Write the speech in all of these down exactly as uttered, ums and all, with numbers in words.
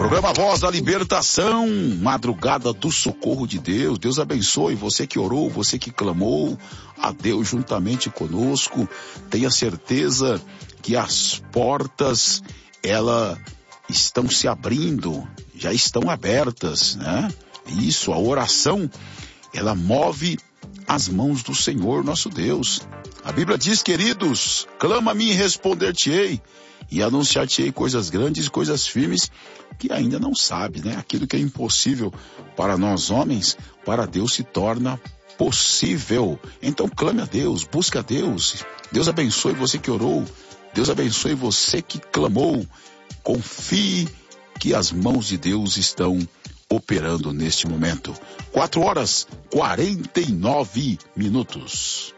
Programa Voz da Libertação, madrugada do socorro de Deus. Deus abençoe você que orou, você que clamou a Deus juntamente conosco. Tenha certeza que as portas, elas estão se abrindo, já estão abertas, né? Isso, a oração, ela move as mãos do Senhor nosso Deus. A Bíblia diz, queridos, clama-me e responder-te-ei, e anunciar-te-ei coisas grandes e coisas firmes que ainda não sabe, né? Aquilo que é impossível para nós homens, para Deus se torna possível. Então clame a Deus, busque a Deus. Deus abençoe você que orou, Deus abençoe você que clamou. Confie que as mãos de Deus estão operando neste momento. Quatro horas, quarenta e nove minutos.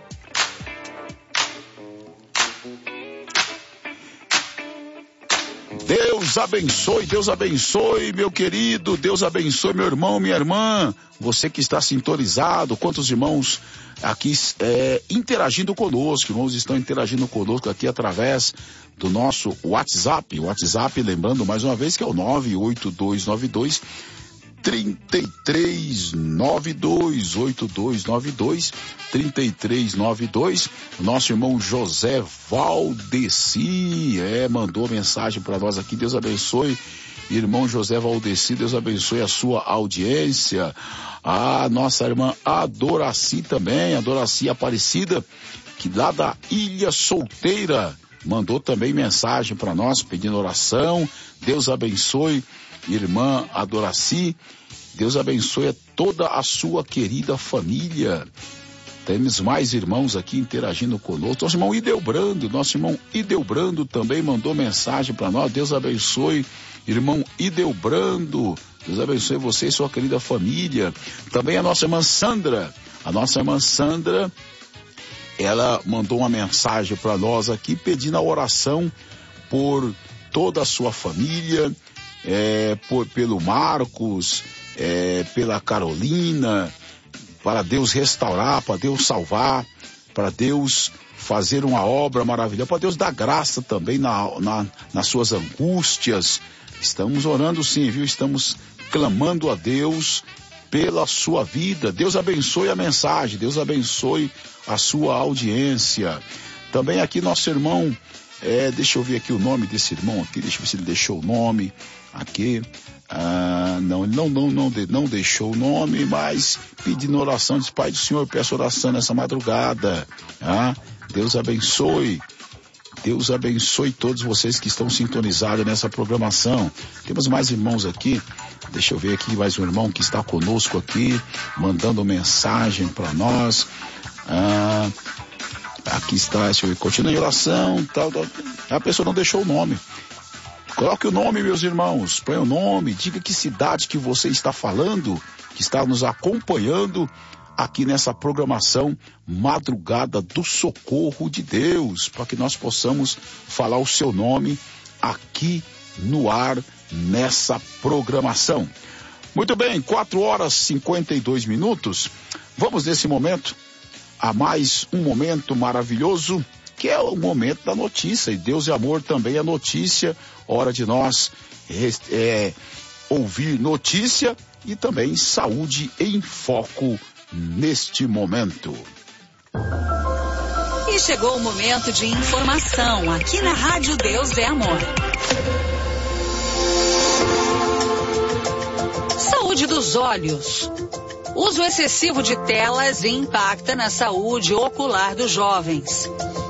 Deus abençoe, Deus abençoe, meu querido, Deus abençoe, meu irmão, minha irmã, você que está sintonizado, quantos irmãos aqui é, interagindo conosco, irmãos estão interagindo conosco aqui através do nosso WhatsApp, o WhatsApp, lembrando mais uma vez que é o nove oito dois nove dois, três três nove dois, oito dois nove dois, três três nove dois. Nosso irmão José Valdeci, é, mandou mensagem para nós aqui. Deus abençoe, irmão José Valdeci, Deus abençoe a sua audiência. A nossa irmã Adoraci também, Adoraci Aparecida, que lá da Ilha Solteira, mandou também mensagem para nós, pedindo oração. Deus abençoe, irmã Adoraci, Deus abençoe toda a sua querida família. Temos mais irmãos aqui interagindo conosco. Nosso irmão Ideobrando, nosso irmão Ideobrando também mandou mensagem para nós. Deus abençoe, irmão Ideobrando, Deus abençoe você e sua querida família. Também a nossa irmã Sandra, a nossa irmã Sandra, ela mandou uma mensagem para nós aqui pedindo a oração por toda a sua família, é, por, pelo Marcos, é, pela Carolina, para Deus restaurar, para Deus salvar, para Deus fazer uma obra maravilhosa, para Deus dar graça também na, na, nas suas angústias. Estamos orando sim, viu? Estamos clamando a Deus pela sua vida. Deus abençoe a mensagem, Deus abençoe a sua audiência. Também aqui nosso irmão, é, deixa eu ver aqui o nome desse irmão aqui, deixa eu ver se ele deixou o nome aqui. Ah, não, ele não, não, não, de, não deixou o nome, mas pedindo oração, diz, Pai do Senhor, peço oração nessa madrugada. Ah, Deus abençoe. Deus abençoe todos vocês que estão sintonizados nessa programação. Temos mais irmãos aqui. Deixa eu ver aqui mais um irmão que está conosco aqui, mandando mensagem para nós. Ah, aqui está, deixa eu ver, continua em oração, tal, tal. A pessoa não deixou o nome. Coloque o nome, meus irmãos, põe o nome, diga que cidade que você está falando, que está nos acompanhando aqui nessa programação Madrugada do Socorro de Deus, para que nós possamos falar o seu nome aqui no ar, nessa programação. Muito bem, quatro horas e cinquenta e dois minutos, vamos nesse momento a mais um momento maravilhoso, que é o momento da notícia, e Deus e amor também é notícia, hora de nós é, ouvir notícia e também saúde em foco neste momento. E chegou o momento de informação aqui na Rádio Deus é Amor. Saúde dos olhos. Uso excessivo de telas impacta na saúde ocular dos jovens.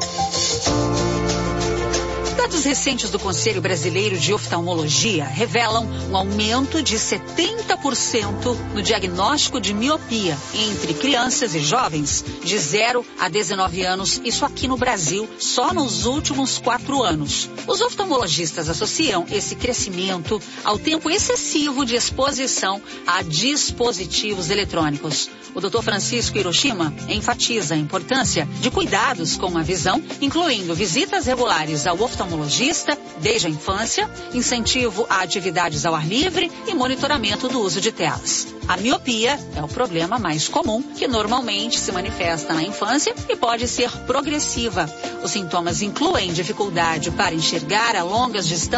Dados recentes do Conselho Brasileiro de Oftalmologia revelam um aumento de setenta por cento no diagnóstico de miopia entre crianças e jovens de zero a dezenove anos, isso aqui no Brasil, só nos últimos quatro anos. Os oftalmologistas associam esse crescimento ao tempo excessivo de exposição a dispositivos eletrônicos. O doutor Francisco Hiroshima enfatiza a importância de cuidados com a visão, incluindo visitas regulares ao oftalmologista desde a infância, incentivo a atividades ao ar livre e monitoramento do uso de telas. A miopia é o problema mais comum, que normalmente se manifesta na infância e pode ser progressiva. Os sintomas incluem dificuldade para enxergar a longas distâncias,